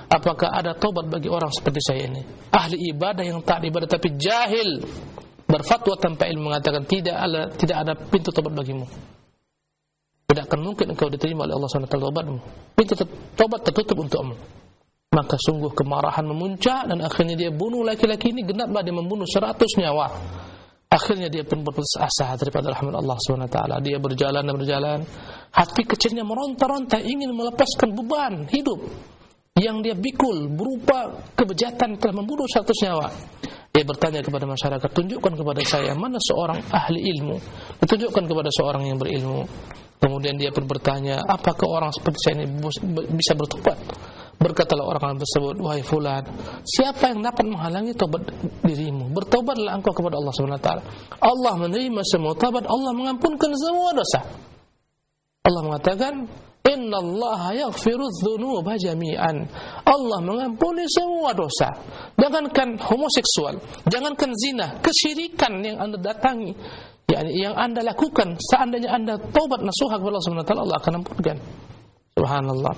Apakah ada tobat bagi orang seperti saya ini? Ahli ibadah yang taat ibadah tapi jahil, berfatwa tanpa ilmu, mengatakan tidak ada pintu tobat bagimu. Tidak akan mungkin engkau diterima oleh Allah SWT tobatmu. Pintu tobat tertutup untukmu. Maka sungguh kemarahan memuncak dan akhirnya dia bunuh laki-laki ini. Genaplah dia membunuh 100 nyawa. Akhirnya dia pun berputus asa daripada rahmat Allah SWT. Dia berjalan dan berjalan, hati kecilnya meronta-ronta ingin melepaskan beban hidup yang dia pikul berupa kebejatan telah membunuh 100 nyawa. Dia bertanya kepada masyarakat, tunjukkan kepada saya mana seorang ahli ilmu, tunjukkan kepada seorang yang berilmu. Kemudian dia pun bertanya, apakah orang seperti saya ini bisa bertobat? Berkatalah orang tersebut, wahai fulan, siapa yang dapat menghalangi tobat dirimu? Bertobatlah engkau kepada Allah SWT. Allah menerima semua tobat, Allah mengampunkan semua dosa. Allah mengatakan, innallaha yaghfirudz dzunuba jami'an. Allah mengampuni semua dosa. Jangankan homoseksual, jangankan zina, kesyirikan yang Anda datangi, yang Anda lakukan, seandainya Anda taubat nasuha kepada Allah SWT, Allah akan ampunkan. Subhanallah.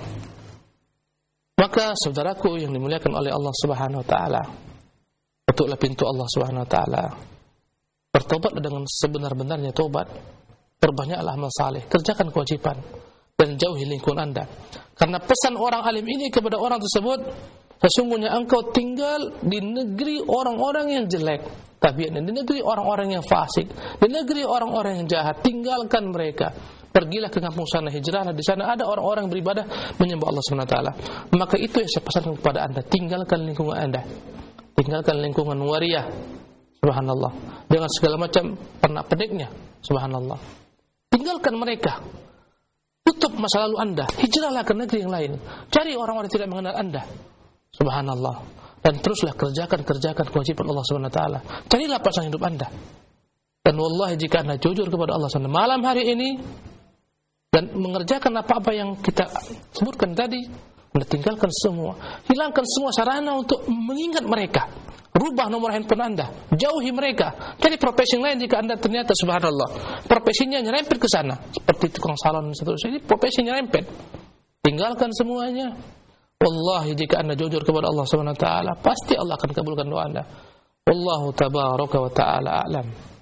Maka saudaraku yang dimuliakan oleh Allah Subhanahu wa taala, ketuklah pintu Allah Subhanahu wa taala. Bertobat dengan sebenar-benarnya tobat. Perbanyaklah amal saleh, kerjakan kewajiban dan jauhi lingkungan Anda. Karena pesan orang alim ini kepada orang tersebut, sesungguhnya engkau tinggal di negeri orang-orang yang jelek, tabiatnya di negeri orang-orang yang fasik, di negeri orang-orang yang jahat. Tinggalkan mereka. Pergilah ke kampung sana, hijrahlah, di sana ada orang-orang beribadah menyembah Allah SWT. Maka itu yang saya pesankan kepada Anda, tinggalkan lingkungan Anda, tinggalkan lingkungan waria, subhanallah, dengan segala macam pernak-perniknya, subhanallah. Tinggalkan mereka, tutup masa lalu Anda, hijrahlah ke negeri yang lain, cari orang-orang yang tidak mengenal Anda, subhanallah, dan teruslah kerjakan kewajiban Allah SWT. Carilah pasangan hidup Anda. Dan wallahi jika Anda jujur kepada Allah SWT malam hari ini dan mengerjakan apa-apa yang kita sebutkan tadi, Anda tinggalkan semua, hilangkan semua sarana untuk mengingat mereka, rubah nomor handphone Anda, jauhi mereka, cari profesi lain jika Anda ternyata subhanallah profesinya nyerempet ke sana, seperti tukang salon dan seterusnya. Ini profesinya nyerempet, tinggalkan semuanya. Wallahi jika Anda jujur kepada Allah SWT, pasti Allah akan kabulkan doa Anda. Wallahu tabaraka wa ta'ala a'lam.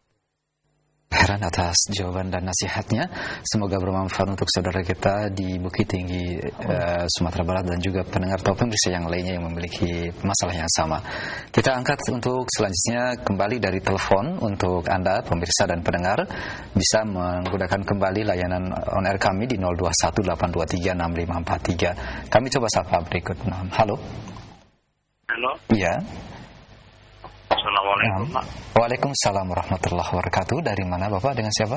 Heran atas jawaban dan nasihatnya. Semoga bermanfaat untuk saudara kita di Bukit Tinggi, Sumatera Barat, dan juga pendengar atau pemirsa yang lainnya yang memiliki masalah yang sama. Kita angkat untuk selanjutnya kembali dari telepon. Untuk Anda pemirsa dan pendengar bisa menggunakan kembali layanan on air kami di 0218236543. Kami coba sapa berikut. Halo. Halo. Iya. Assalamualaikum, Pak. Waalaikumsalam warahmatullahi wabarakatuh. Dari mana Bapak, dengan siapa?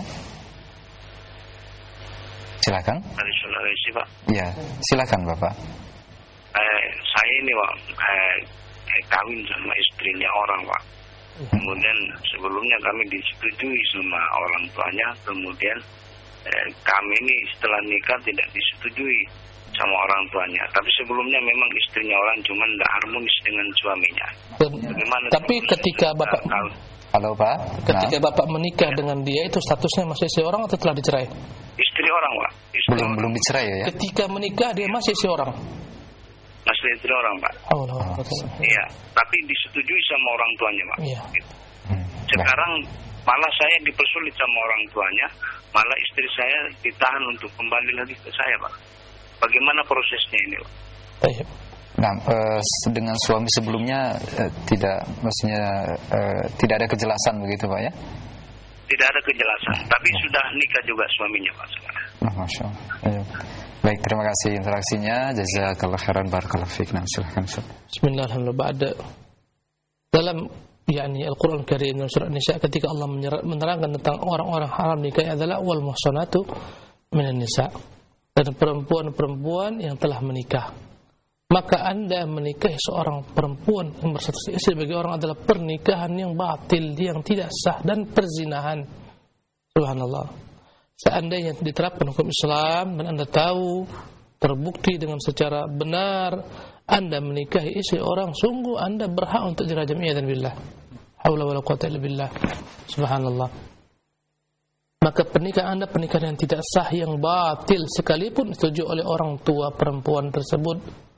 Silakan. Dari Sulawesi, Pak. Ya, silakan Bapak. Saya ini, Pak, kawin sama istrinya orang, Pak. Kemudian sebelumnya kami disetujui sama orang tuanya. Kemudian kami ini setelah nikah tidak disetujui sama orang tuanya. Tapi sebelumnya memang istrinya orang, cuman tidak harmonis dengan suaminya. Bagaimana? Tapi ketika Bapak, halo Pak, ketika Bapak menikah dengan dia, itu statusnya masih istri orang atau telah dicerai? Istri orang, Pak. Belum dicerai ya? Ketika menikah dia masih istri orang? Masih istri orang, Pak. Iya, tapi disetujui sama orang tuanya, Pak. Iya. Gitu. Sekarang malah saya dipersulit sama orang tuanya, malah istri saya ditahan untuk kembali lagi ke saya, Pak. Bagaimana prosesnya ini, Pak? Nah, dengan suami sebelumnya tidak ada kejelasan begitu, Pak ya? Tidak ada kejelasan, tapi sudah nikah juga suaminya, Pak, sekarang. Masya Allah. Baik, terima kasih interaksinya. Jazakallah khairan, barakallahu fiik. Silakan. Bismillahirrahmanirrahim. Dalam Al-Quran Karim dalam surah An-Nisa, ketika Allah menerangkan tentang orang-orang haram nikah adalah wal muhsanatu minan nisa, dan perempuan-perempuan yang telah menikah. Maka Anda menikahi seorang perempuan yang berstatus istri bagi orang adalah pernikahan yang batil, yang tidak sah, dan perzinahan. Subhanallah. Seandainya diterapkan hukum Islam dan Anda tahu, terbukti dengan secara benar Anda menikahi istri orang, sungguh Anda berhak untuk dirajam, iyadzan billah. Haula wala quwwata illa billah. Subhanallah. Maka pernikahan Anda pernikahan yang tidak sah, yang batil, sekalipun disetujui oleh orang tua perempuan tersebut,